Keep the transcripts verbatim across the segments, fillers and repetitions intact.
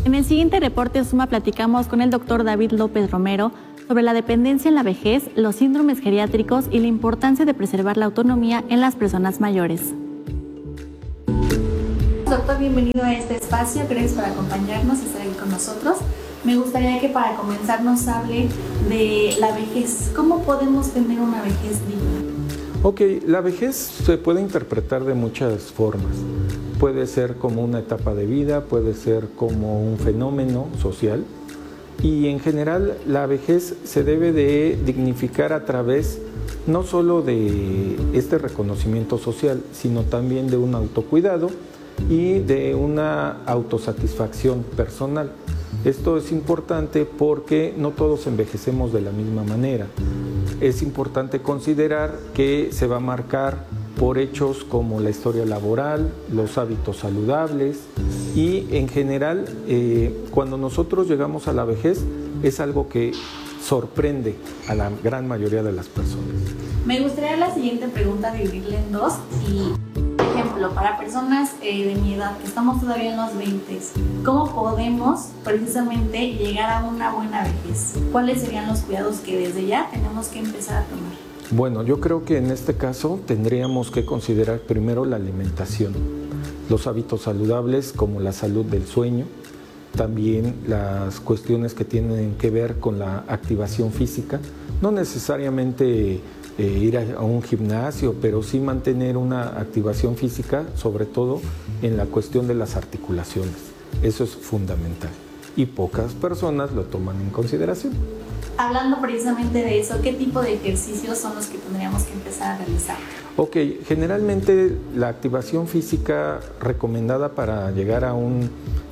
En el siguiente reporte Suma platicamos con el doctor David López Romero sobre la dependencia en la vejez, los síndromes geriátricos y la importancia de preservar la autonomía en las personas mayores. Doctor, bienvenido a este espacio, gracias por acompañarnos y estar aquí con nosotros. Me gustaría que para comenzar nos hable de la vejez. ¿Cómo podemos tener una vejez digna? Ok, la vejez se puede interpretar de muchas formas. Puede ser como una etapa de vida, puede ser como un fenómeno social y en general la vejez se debe de dignificar a través no solo de este reconocimiento social, sino también de un autocuidado y de una autosatisfacción personal. Esto es importante porque no todos envejecemos de la misma manera. Es importante considerar que se va a marcar por hechos como la historia laboral, los hábitos saludables y en general eh, cuando nosotros llegamos a la vejez es algo que sorprende a la gran mayoría de las personas. Me gustaría la siguiente pregunta dividirla en dos y, por ejemplo, para personas eh, de mi edad que estamos todavía en los veinte, ¿cómo podemos precisamente llegar a una buena vejez? ¿Cuáles serían los cuidados que desde ya tenemos que empezar a tomar? Bueno, yo creo que en este caso tendríamos que considerar primero la alimentación, los hábitos saludables como la salud del sueño, también las cuestiones que tienen que ver con la activación física, no necesariamente eh, ir a, a un gimnasio, pero sí mantener una activación física, sobre todo en la cuestión de las articulaciones. Eso es fundamental y pocas personas lo toman en consideración. Hablando precisamente de eso, ¿qué tipo de ejercicios son los que tendríamos que empezar a realizar? Ok, generalmente la activación física recomendada para llegar a un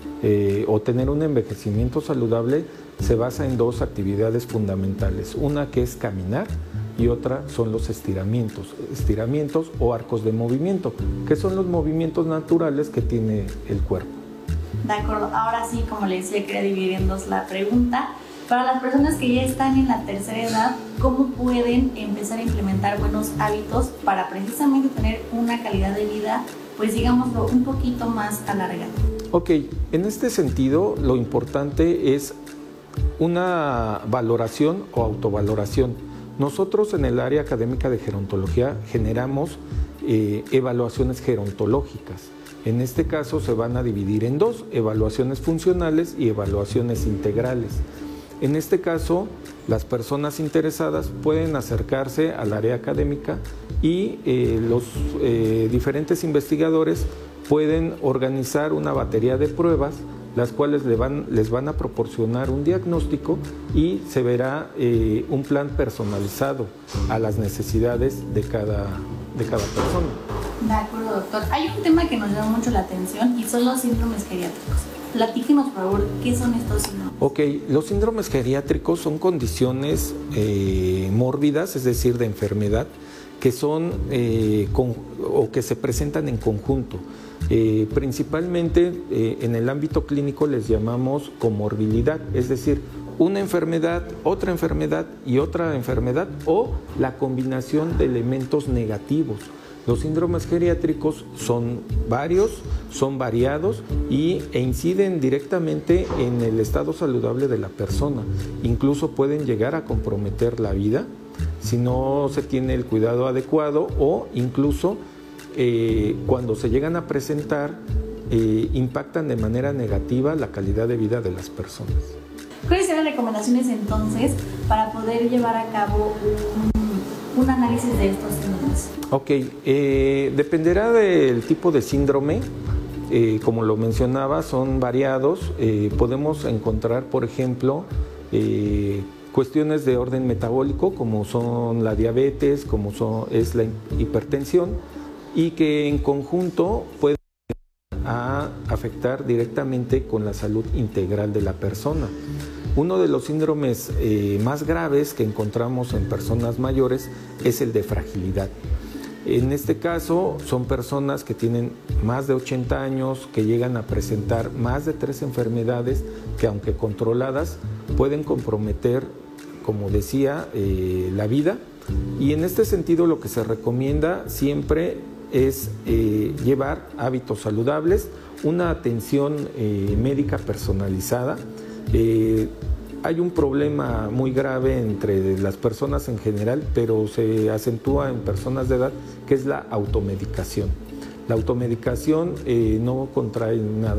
eh, o tener un envejecimiento saludable se basa en dos actividades fundamentales. Una que es caminar y otra son los estiramientos, estiramientos o arcos de movimiento, que son los movimientos naturales que tiene el cuerpo. De acuerdo, ahora sí, como le decía, quería dividir en dos la pregunta. Para las personas que ya están en la tercera edad, ¿cómo pueden empezar a implementar buenos hábitos para precisamente tener una calidad de vida, pues digámoslo, un poquito más alargada? Ok, en este sentido, lo importante es una valoración o autovaloración. Nosotros en el área académica de gerontología generamos eh, evaluaciones gerontológicas. En este caso se van a dividir en dos, evaluaciones funcionales y evaluaciones integrales. En este caso, las personas interesadas pueden acercarse al área académica y eh, los eh, diferentes investigadores pueden organizar una batería de pruebas, las cuales le van, les van a proporcionar un diagnóstico y se verá eh, un plan personalizado a las necesidades de cada, de cada persona. De acuerdo, doctor. Hay un tema que nos llama mucho la atención y son los síndromes geriátricos. Platíquenos, por favor, ¿qué son estos síndromes? Ok, los síndromes geriátricos son condiciones eh, mórbidas, es decir, de enfermedad, que son eh, con, o que se presentan en conjunto. Eh, principalmente eh, en el ámbito clínico les llamamos comorbilidad, es decir, una enfermedad, otra enfermedad y otra enfermedad o la combinación de elementos negativos. Los síndromes geriátricos son varios, son variados y, e inciden directamente en el estado saludable de la persona. Incluso pueden llegar a comprometer la vida si no se tiene el cuidado adecuado o incluso eh, cuando se llegan a presentar eh, impactan de manera negativa la calidad de vida de las personas. ¿Cuáles serían las recomendaciones entonces para poder llevar a cabo un, un análisis de estos síndromes? Ok, eh, dependerá del tipo de síndrome, eh, como lo mencionaba, son variados. Eh, podemos encontrar, por ejemplo, eh, cuestiones de orden metabólico, como son la diabetes, como son, es la hipertensión, y que en conjunto pueden a afectar directamente con la salud integral de la persona. Uno de los síndromes eh, más graves que encontramos en personas mayores es el de fragilidad. En este caso son personas que tienen más de ochenta años, que llegan a presentar más de tres enfermedades que, aunque controladas, pueden comprometer, como decía, eh, la vida. Y en este sentido lo que se recomienda siempre es eh, llevar hábitos saludables una atención eh, médica personalizada. Eh, hay un problema muy grave entre las personas en general, pero se acentúa en personas de edad, que es la automedicación. La automedicación eh, no contrae nada